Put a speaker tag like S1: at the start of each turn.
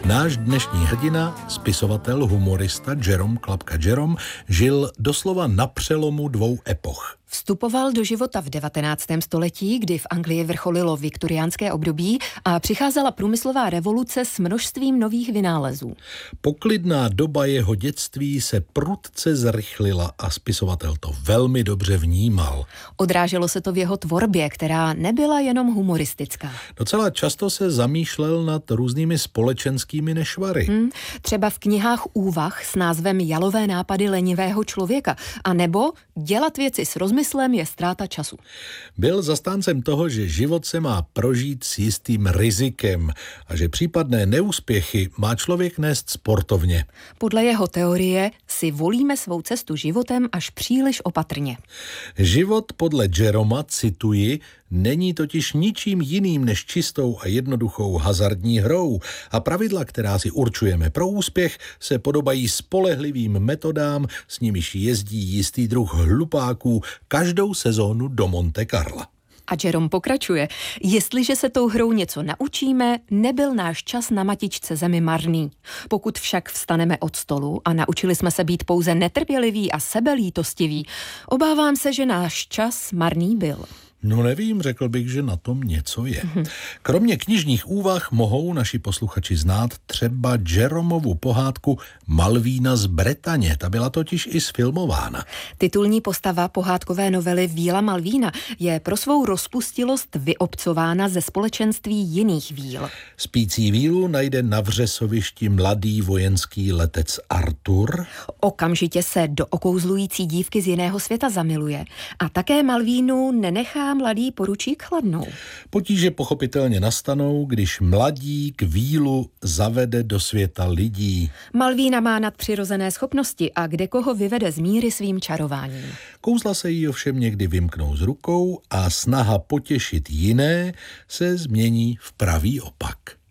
S1: Náš dnešní hrdina, spisovatel, humorista Jerome Klapka Jerome, žil doslova na přelomu dvou epoch.
S2: Vstupoval do života v 19. století, kdy v Anglii vrcholilo viktoriánské období a přicházela průmyslová revoluce s množstvím nových vynálezů.
S1: Poklidná doba jeho dětství se prudce zrychlila a spisovatel to velmi dobře vnímal.
S2: Odráželo se to v jeho tvorbě, která nebyla jenom humoristická.
S1: Docela často se zamýšlel nad různými společenskými nešvary.
S2: Třeba v knihách úvah s názvem Jalové nápady lenivého člověka, a nebo Dělat věci s rozmyslem je ztráta času.
S1: Byl zastáncem toho, že život se má prožít s jistým rizikem a že případné neúspěchy má člověk nést sportovně.
S2: Podle jeho teorie si volíme svou cestu životem až příliš opatrně.
S1: Život podle Jeroma, cituji, není totiž ničím jiným než čistou a jednoduchou hazardní hrou a pravidla, která si určujeme pro úspěch, se podobají spolehlivým metodám, s nimiž jezdí jistý druh hlupáků každou sezónu do Monte Carla.
S2: A Jerome pokračuje, jestliže se tou hrou něco naučíme, nebyl náš čas na matičce zemi marný. Pokud však vstaneme od stolu a naučili jsme se být pouze netrpěliví a sebelítostiví, obávám se, že náš čas marný byl.
S1: No nevím, řekl bych, že na tom něco je. Kromě knižních úvah mohou naši posluchači znát třeba Jeromovu pohádku Malvína z Bretaně. Ta byla totiž i sfilmována.
S2: Titulní postava pohádkové novely Víla Malvína je pro svou rozpustilost vyobcována ze společenství jiných víl.
S1: Spící vílu najde na vřesovišti mladý vojenský letec Artur.
S2: Okamžitě se do okouzlující dívky z jiného světa zamiluje a také Malvínu nenechá mladý poručík chladnou.
S1: Potíže pochopitelně nastanou, když mladík vílu zavede do světa lidí.
S2: Malvína má nadpřirozené schopnosti a kde koho vyvede z míry svým čarováním.
S1: Kouzla se jí ovšem někdy vymknou z rukou a snaha potěšit jiné se změní v pravý opak.